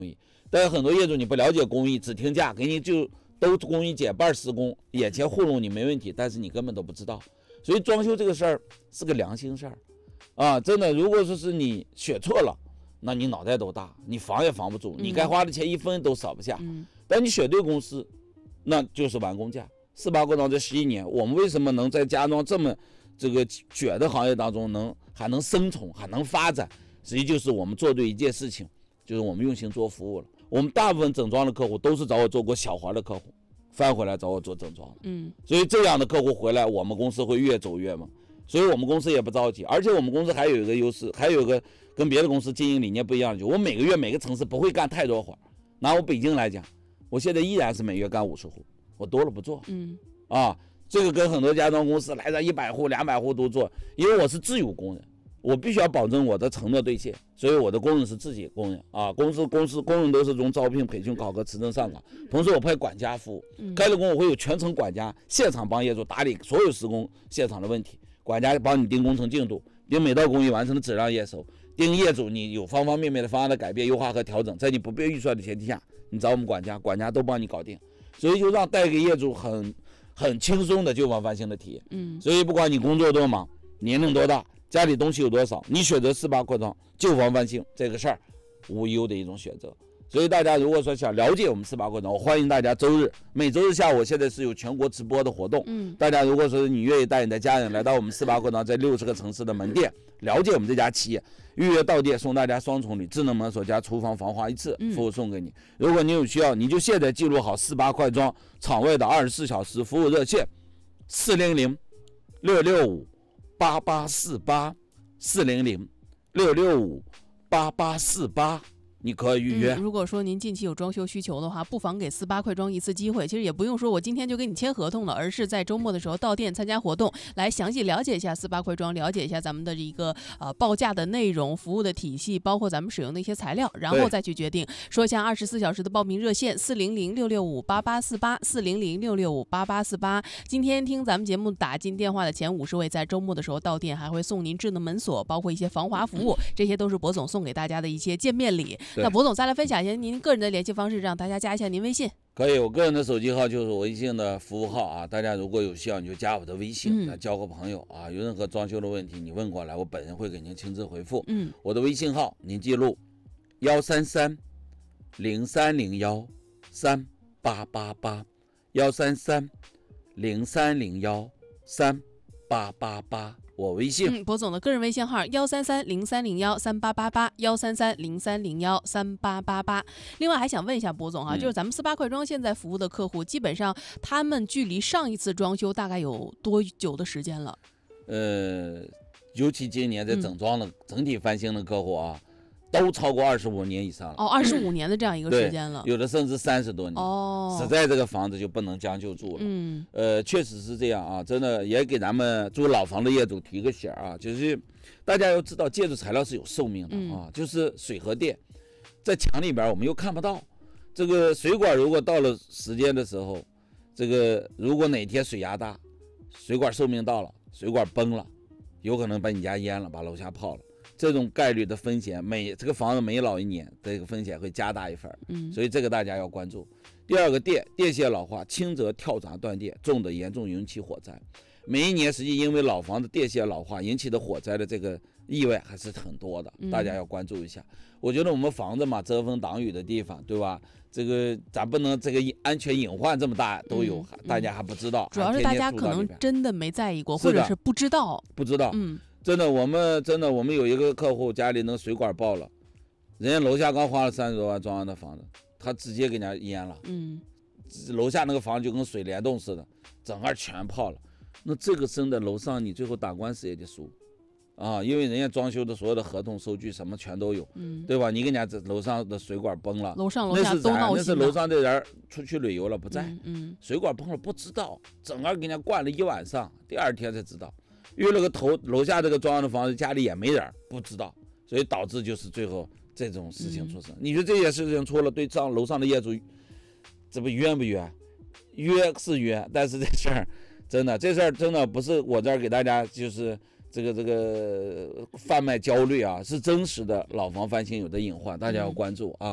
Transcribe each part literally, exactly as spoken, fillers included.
但是很多业主你不了解工艺，只听价，给你就都工艺减半施工，眼前糊弄你没问题，但是你根本都不知道。所以装修这个事儿是个良心事儿啊，真的。如果说是你选错了，那你脑袋都大，你防也防不住，你该花的钱一分都少不下。嗯、但你选对公司，那就是完工价。四八扩张这十一年，我们为什么能在家装这么这个卷的行业当中能还能生存还能发展？实际就是我们做对一件事情，就是我们用心做服务了。我们大部分整装的客户都是找我做过小环的客户，翻回来找我做整装。嗯，所以这样的客户回来，我们公司会越走越猛。所以我们公司也不着急，而且我们公司还有一个优势，还有一个跟别的公司经营理念不一样的，就我每个月每个城市不会干太多活。拿我北京来讲，我现在依然是每月干五十户，我多了不做。嗯，啊，这个跟很多家装公司来了一百户、两百户都做，因为我是自有工人，我必须要保证我的承诺兑现，所以我的工人是自己工人啊。公司公司工人都是从招聘、培训、考核、持证上岗，同时我派管家服务，开了工我会有全程管家现场帮业主打理所有施工现场的问题。管家帮你盯工程进度，盯每道工艺完成的质量验收，盯业主你有方方面面的方案的改变、优化和调整，在你不变预算的前提下，你找我们管家，管家都帮你搞定，所以就让带给业主很很轻松的旧房翻新的体验。嗯，所以不管你工作多忙，年龄多大，家里东西有多少，你选择四八扩张旧房翻新这个事儿，无忧的一种选择。所以大家如果说想了解我们四八扩张，我欢迎大家周日每周日下午现在是有全国直播的活动。嗯，大家如果说你愿意带你的家人来到我们四八扩张在六十个城市的门店，了解我们这家企业，预约到店送大家双重礼，智能门锁加厨房防滑一次服务送给你。嗯、如果你有需要，你就现在记录好四八扩张场外的二十四小时服务热线：四零零六六五八八四八四零零六六五八八四八。你可以预约、 嗯。如果说您近期有装修需求的话，不妨给四八快装一次机会。其实也不用说我今天就给你签合同了，而是在周末的时候到店参加活动，来详细了解一下四八快装，了解一下咱们的一个呃报价的内容、服务的体系，包括咱们使用的一些材料，然后再去决定。说一下二十四小时的报名热线：四零零六六五八八四八四零零六六五八八四八。今天听咱们节目打进电话的前五十位，在周末的时候到店还会送您智能门锁，包括一些防滑服务，这些都是博总送给大家的一些见面礼。那博总再来分享一下您个人的联系方式，让大家加一下您微信。 可以，我个人的手机号就是我微信的服务号啊，大家如果有需要你就加我的微信，来、嗯、交个朋友啊。有任何装修的问题你问过来，我本人会给您亲自回复。嗯，我的微信号您记录：幺三三零三零幺三八八八，幺三三零三零幺三八八八。我微信， 嗯，博总的个人微信号幺三三零三零幺三八八八，幺三三零三零幺三八八八。另外还想问一下博总哈、啊嗯，就是咱们四八快装现在服务的客户，基本上他们距离上一次装修大概有多久的时间了？ 呃，尤其今年在整装的、嗯、整体翻新的客户啊，都超过二十五年以上了。 哦，二十五年的这样一个时间了， 有的甚至三十多年。哦，实在这个房子就不能将就住了。嗯，呃，确实是这样啊，真的也给咱们住老房的业主提个醒啊，就是大家要知道，建筑材料是有寿命的啊，嗯、就是水和电，在墙里边我们又看不到。这个水管如果到了时间的时候，这个如果哪天水压大，水管寿命到了，水管崩了，有可能把你家淹了，把楼下泡了。这种概率的风险，每这个房子每老一年，这个风险会加大一份，嗯，所以这个大家要关注。第二个电电线老化，轻则跳闸断电，重的严重引起火灾。每一年实际因为老房的电线老化引起的火灾的这个意外还是很多的，大家要关注一下。嗯、我觉得我们房子嘛，遮风挡雨的地方，对吧？这个咱不能这个安全隐患这么大都有，嗯、大家还不知道。 主要是大家可能真的没在意过，或者是不知道， 不知道，嗯。真的，我们真的，我们有一个客户家里那个水管爆了，人家楼下刚花了三十多万装完的房子，他直接给人家淹了。嗯，楼下那个房子就跟水帘洞似的，整个全泡了。那这个真的楼上你最后打官司也得输，啊，因为人家装修的所有的合同、收据什么全都有，嗯，对吧？你跟人家楼上的水管崩了， 楼上楼下都闹心了。 那是楼上的人出去旅游了不在，嗯，嗯水管崩了不知道，整个给人家灌了一晚上，第二天才知道。约了个头，楼下这个装的房子家里也没人，不知道，所以导致就是最后这种事情出生。嗯、你说这些事情出了，对上楼上的业主，这不冤不冤？冤是冤，但是这事儿真的，这事儿真的不是我这儿给大家就是这个这个贩卖焦虑啊，是真实的老房翻新有的隐患，大家要关注啊。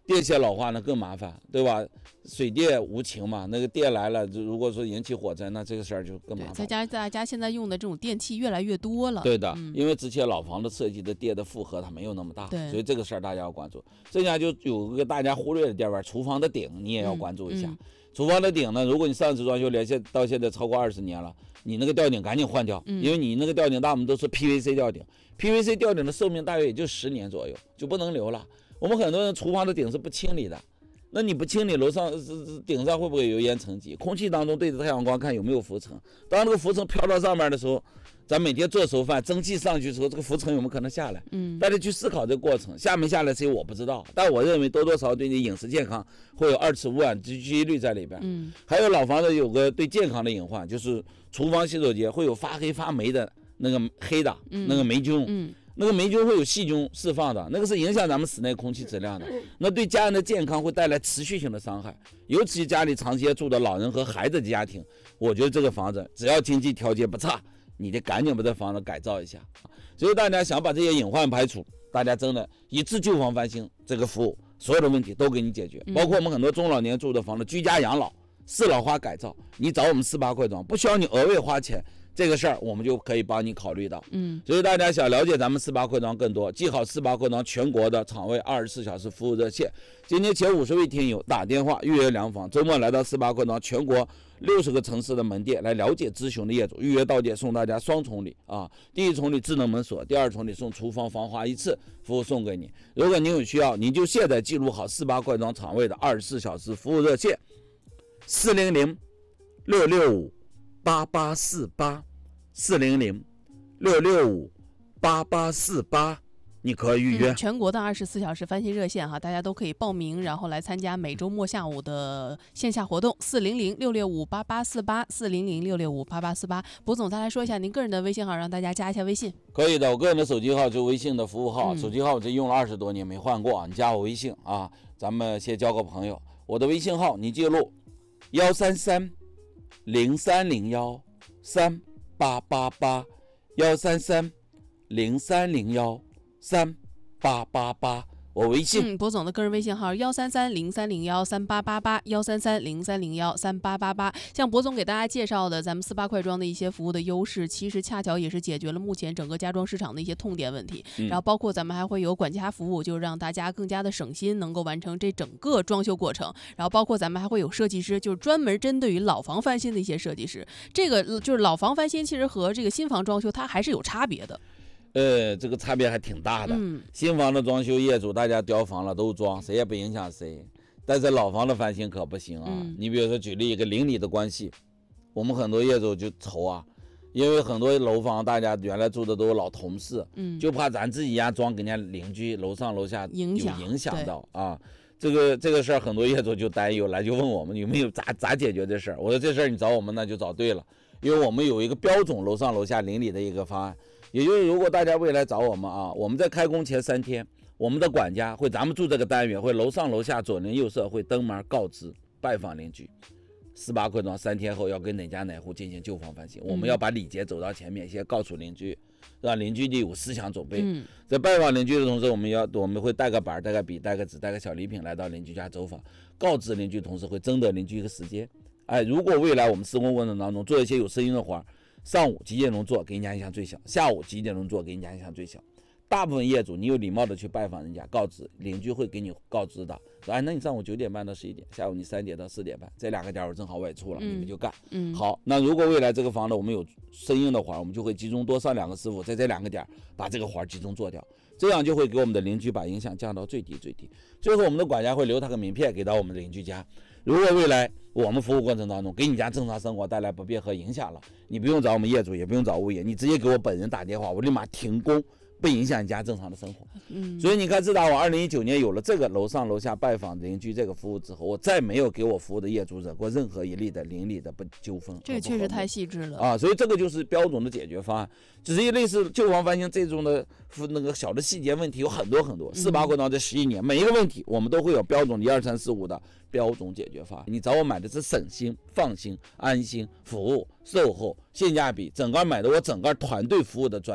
电线老化呢更麻烦，对吧？水电无情嘛，那个电来了，如果说引起火灾，那这个事儿就更麻烦。 再加大家现在用的这种电器越来越多了。 对的， 嗯、 因为之前老房子设计的电的负荷它没有那么大，所以这个事儿大家要关注。剩下就有个大家忽略的地方，厨房的顶你也要关注一下。嗯嗯、厨房的顶呢，如果你上次装修连续到现在超过二十年了，你那个吊顶赶紧换掉， 嗯、 因为你那个吊顶大部分都是 P V C 吊顶 ，P V C 吊顶的寿命大约也就十年左右，就不能留了。我们很多人厨房的顶是不清理的。那你不清理，楼上顶上会不会有烟沉积？空气当中对着太阳光看有没有浮尘？当那个浮尘飘到上面的时候，咱每天做熟饭，蒸汽上去的时候，这个浮尘有没有可能下来？嗯，大家去思考这个过程，下没下来谁我不知道，但我认为多多少少对你饮食健康会有二次污染之几率在里边。嗯，还有老房子有个对健康的隐患，就是厨房洗手间会有发黑发霉的那个黑的、嗯、那个霉菌。嗯。那个霉菌会有细菌释放的，那个是影响咱们室内空气质量的，那对家人的健康会带来持续性的伤害，尤其家里长期住的老人和孩子的家庭，我觉得这个房子只要经济条件不差，你得赶紧把这房子改造一下。所以大家想把这些隐患排除，大家真的一次旧房翻新这个服务，所有的问题都给你解决，包括我们很多中老年住的房子，居家养老、适老化改造，你找我们四八快装，不需要你额外花钱。这个事儿我们就可以帮你考虑到，嗯，所以大家想了解咱们四八快装更多，记好四八快装全国的厂位二十四小时服务热线。今天前五十位听友打电话预约两房，周末来到四八快装全国六十个城市的门店来了解咨询的业主，预约到店送大家双重礼啊！第一重礼智能门锁，第二重礼送厨房防滑一次服务送给你。如果您有需要，您就现在记录好四八快装厂位的二十四小时服务热线：四零零六六五。八八四八四零零六六五八八四八，你可以预约、 嗯、全国的二十四小时翻新热线哈，大家都可以报名，然后来参加每周末下午的线下活动。四零零六六五八八四八四零零六六五八八四八。卜总，再来说一下您个人的微信号，让大家加一下微信。 可以的，我个人的手机号就是微信的服务号，嗯、手机号我这用了二十多年没换过，你加我微信啊，咱们先交个朋友。我的微信号你记录幺三三。零三零幺三八八八幺三三零三零幺三八八八，我微信。 嗯，卜总的个人微信号幺三三零三零幺三八八八幺三三零三零幺三八八八。像卜总给大家介绍的咱们四八快装的一些服务的优势，其实恰巧也是解决了目前整个家装市场的一些痛点问题。嗯、然后包括咱们还会有管家服务，就让大家更加的省心，能够完成这整个装修过程。然后包括咱们还会有设计师，就是专门针对于老房翻新的一些设计师。这个就是老房翻新，其实和这个新房装修它还是有差别的。 呃，这个差别还挺大的。嗯、新房的装修业主大家雕房了都装，谁也不影响谁。但是老房的翻新可不行啊！嗯、你比如说举例一个邻里的关系，我们很多业主就愁啊，因为很多楼房大家原来住的都是老同事，嗯、就怕咱自己家装给人家邻居楼上楼下有影响到啊。这个这个事儿很多业主就担忧，来就问我们有没有咋咋解决这事儿。我说这事儿你找我们那就找对了，因为我们有一个标准楼上楼下邻里的一个方案。也就是如果大家未来找我们啊，我们在开工前三天，我们的管家会咱们住这个单元会楼上楼下左邻右舍会登门告知拜访邻居，四八快装三天后要跟哪家哪户进行旧房翻新，嗯、我们要把礼节走到前面，先告诉邻居，让邻居有思想准备。嗯、在拜访邻居的同时，我们要我们会带个板、带个笔、带个纸、带个小礼品来到邻居家走访，告知邻居，同时会征得邻居一个时间。哎，如果未来我们施工过程当中做一些有声音的活，上午几点钟做给人家影响最小，下午几点钟做给人家影响最小。大部分业主你有礼貌的去拜访人家，告知邻居会给你告知的，说哎，那你上午九点半到十一点，下午你三点到四点半，这两个点我正好外出了，嗯、你们就干。嗯，好，那如果未来这个房子我们有生硬的活，我们就会集中多上两个师傅，在这两个点把这个活集中做掉，这样就会给我们的邻居把影响降到最低最低。最后我们的管家会留他个名片给到我们的邻居家。如果未来我们服务过程当中给你家正常生活带来不便和影响了，你不用找我们业主，也不用找物业，你直接给我本人打电话，我立马停工，不影响你家正常的生活。嗯，所以你看，自打我二零一九年有了这个楼上楼下拜访邻居这个服务之后，我再没有给我服务的业主惹过任何一例的邻里的不纠纷。 这个确实太细致了啊！所以这个就是标准的解决方案。只是类似旧房翻新这种的那个小的细节问题有很多很多。四八快装这十一年，每一个问题我们都会有标准的一二三四五的标准解决方案。你找我买的是省心、放心、安心、服务、售后、性价比，整个买的我整个团队服务的专业。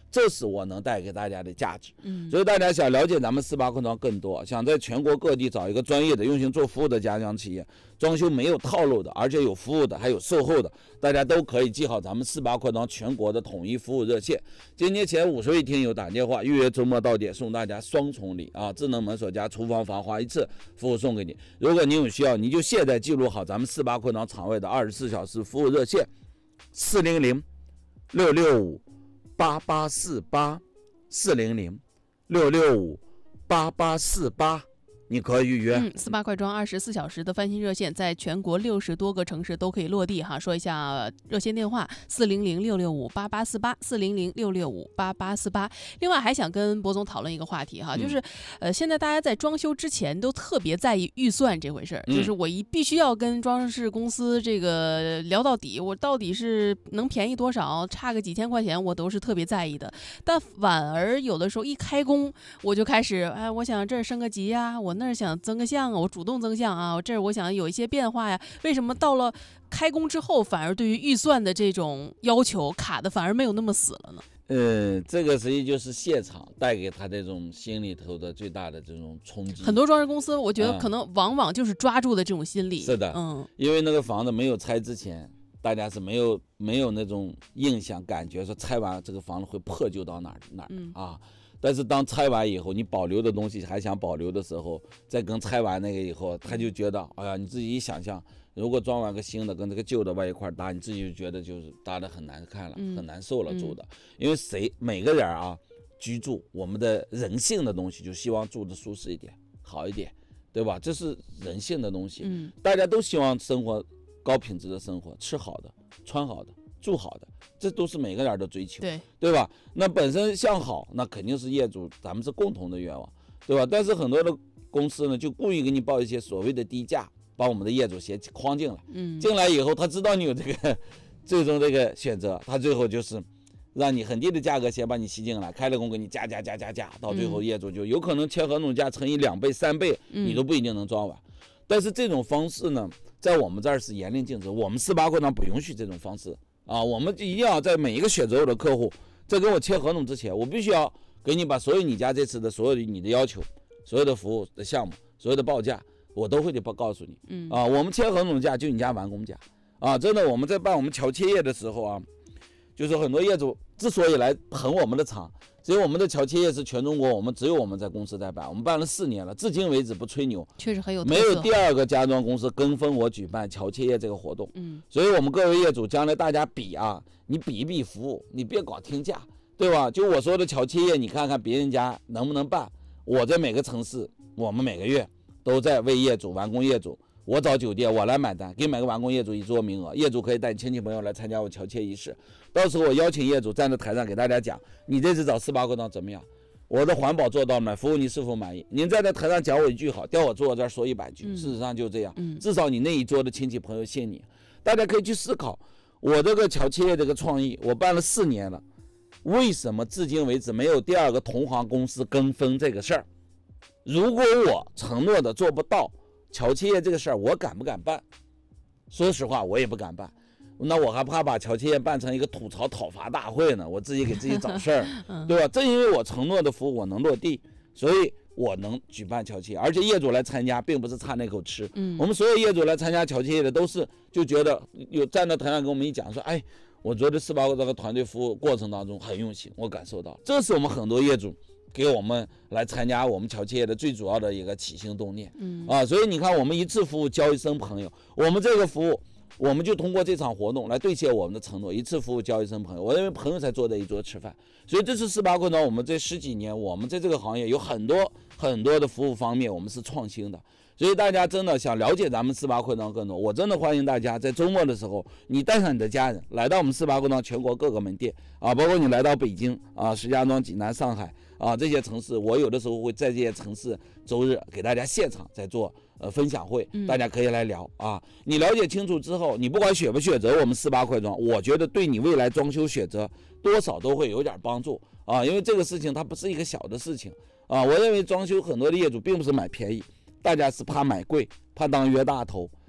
这是我能带给大家的价值。 嗯， 所以大家想了解咱们四八快装更多，想在全国各地找一个专业的用心做服务的家装企业，装修没有套路的，而且有服务的，还有售后的，大家都可以记好咱们四八快装全国的统一服务热线。今天前五十位听友打电话预约周末到点，送大家双重礼啊，智能门锁加厨房防滑一次服务送给你。如果你有需要，你就现在记录好咱们四八快装场外的二十四小时服务热线：四零零六六五八八四八，四零零六六五八八四八。你可以预约。 嗯，四八快装二十四小时的翻新热线，在全国六十多个城市都可以落地哈。说一下热线电话：四零零六六五八八四八，四零零六六五八八四八。另外还想跟博总讨论一个话题哈，就是，呃，现在大家在装修之前都特别在意预算这回事儿， 嗯、 就是我一必须要跟装饰公司这个聊到底，我到底是能便宜多少，差个几千块钱我都是特别在意的。但反而有的时候一开工，我就开始，哎，我想这儿升个级呀，我那儿想增个项啊，我主动增项啊，我这儿我想有一些变化呀。为什么到了开工之后，反而对于预算的这种要求卡的反而没有那么死了呢？ 呃，这个实际就是现场带给他这种心里头的最大的这种冲击。 很多装饰公司，我觉得可能往往就是抓住的这种心理。 嗯、是的，嗯，因为那个房子没有拆之前，大家是没有没有那种印象感觉说拆完这个房子会破旧到哪儿哪儿、嗯、啊。但是当拆完以后，你保留的东西还想保留的时候，再跟拆完那个以后，他就觉得，哎呀，你自己一想象，如果装完个新的跟这个旧的往一块搭，你自己就觉得就是搭的很难看了，嗯、很难受了住的。因为谁每个人啊，居住我们的人性的东西，就希望住的舒适一点，好一点，对吧？这是人性的东西。嗯，大家都希望生活高品质的生活，吃好的，穿好的，住好的。这都是每个人的追求， 对对吧？那本身向好，那肯定是业主咱们是共同的愿望，对吧？但是很多的公司呢，就故意给你报一些所谓的低价，把我们的业主先框进来。嗯，进来以后，他知道你有这个最终这个选择，他最后就是让你很低的价格先把你吸进来，开了工给你加加加加加，到最后业主就有可能签合同价乘以两倍、三倍，你都不一定能装完。嗯、但是这种方式呢，在我们这儿是严令禁止，我们四八快装不允许这种方式。啊，我们就一定要在每一个选择我的客户，在跟我签合同之前，我必须要给你把所有你家这次的所有的你的要求、所有的服务的项目、所有的报价，我都会得报告诉你。嗯啊，我们签合同价就你家完工价啊，真的我们在办我们桥切业的时候啊，就是很多业主之所以来捧我们的场，只有我们的桥切业是全中国我们只有我们在公司在办，我们办了四年了，至今为止不吹牛， 确实很有特色， 没有第二个家装公司跟风我举办桥切业这个活动。嗯，所以我们各位业主将来大家比啊，你比一比服务，你别搞听价，对吧？就我说的桥切业，你看看别人家能不能办。我在每个城市，我们每个月都在为业主完工业主，我找酒店我来买单，给每个完工业主一桌名额，业主可以带亲戚朋友来参加我桥切仪式。到时候我邀请业主站在台上给大家讲，你这次找四八快装怎么样？我的环保做到了，服务你是否满意？您站在台上讲我一句好，调我坐我这儿说一百句。嗯、事实上就这样，嗯、至少你那一桌的亲戚朋友信你。大家可以去思考，我这个桥切业这个创意，我办了四年了，为什么至今为止没有第二个同行公司跟风这个事儿？如果我承诺的做不到，桥切业这个事儿我敢不敢办？说实话，我也不敢办。那我还怕把桥切业办成一个吐槽讨伐大会呢，我自己给自己找事儿，对吧？正因为我承诺的服务我能落地，所以我能举办桥切业，而且业主来参加并不是差那口吃。嗯，我们所有业主来参加桥切业的都是就觉得有站在台上跟我们一讲说，哎，我觉得四八快这个团队服务过程当中很用心，我感受到，这是我们很多业主给我们来参加我们桥切业的最主要的一个起心动念。嗯啊，所以你看，我们一次服务交一生朋友，我们这个服务。我们就通过这场活动来兑现我们的承诺，一次服务交一生朋友。我认为朋友才坐在一桌吃饭，所以这是四八快装我们这十几年，我们在这个行业有很多很多的服务方面，我们是创新的。所以大家真的想了解咱们四八快装更多，我真的欢迎大家在周末的时候，你带上你的家人来到我们四八快装全国各个门店啊，包括你来到北京啊、石家庄、济南、上海啊这些城市，我有的时候会在这些城市周日给大家现场在做。呃，分享会，大家可以来聊啊。你了解清楚之后，你不管选不选择我们四八快装，我觉得对你未来装修选择多少都会有点帮助啊。因为这个事情它不是一个小的事情啊。我认为装修很多的业主并不是买便宜，大家是怕买贵，怕当冤大头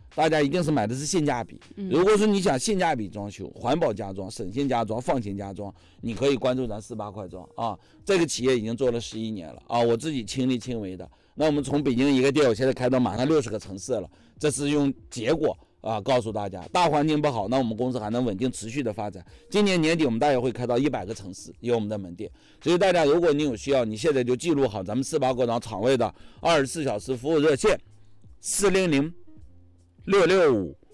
大家一定是买的是性价比。如果说你想性价比装修、环保家装、省心家装、放心家装，你可以关注咱四八快装啊。这个企业已经做了十一年了啊，我自己亲力亲为的。那我们从北京一个店，我现在开到马上六十个城市了，这是用结果啊告诉大家。大环境不好，那我们公司还能稳定持续的发展。今年年底我们大约会开到一百个城市，有我们的门店。所以大家如果你有需要，你现在就记录好咱们四八快装厂位的二十四小时服务热线：四零零六六五